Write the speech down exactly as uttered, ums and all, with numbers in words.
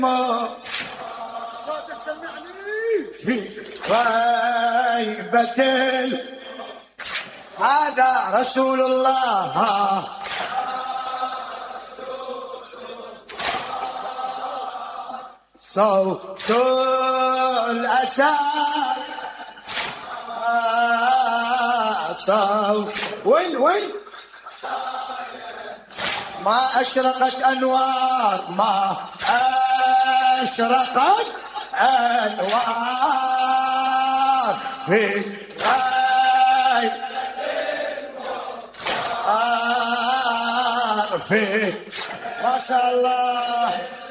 صوتك سمعني في غيبة هذا رسول الله صوت الأسى صوت وين وين ما أشرقت أنوار ما أشرقت أنوار في غيب في ما شاء الله